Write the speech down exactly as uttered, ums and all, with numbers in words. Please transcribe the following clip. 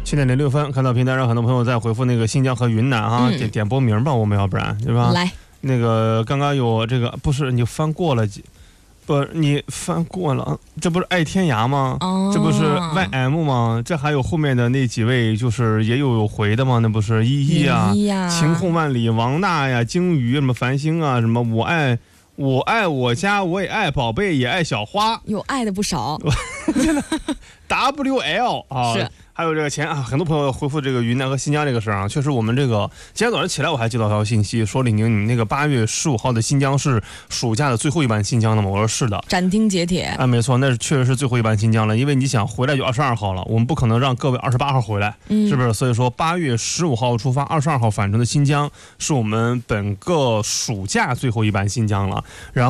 七点零六分，看到平台上很多朋友在回复那个新疆和云南啊， 嗯点点播名吧，我们要不然对吧？ 来， 那个刚刚有这个不是你翻过了几？不，你翻过了，这不是爱天涯吗？ 哦， 这不是 Y M 吗？这还有后面的那几位，就是也有有回的吗？那不是依依啊， 依依啊晴空万里，王娜呀，鲸鱼什么繁星啊，什么我爱我爱我家，我也爱宝贝，也爱小花， 有爱的不少， 真的 W L 啊。 是。 还有这个前啊，很多朋友回复这个云南和新疆这个事儿啊，确实我们这个今天早上起来我还接到条信息说，李宁，你那个八月十五号的新疆是暑假的最后一班新疆的吗？我说是的， 斩钉截铁啊，没错，那是确实是最后一班新疆了，因为你想回来就二十二号了，我们不可能让各位二十八号回来， 嗯、 是不是？所以说八月十五号出发，二十二号返程的新疆是我们本个暑假最后一班新疆了，然后。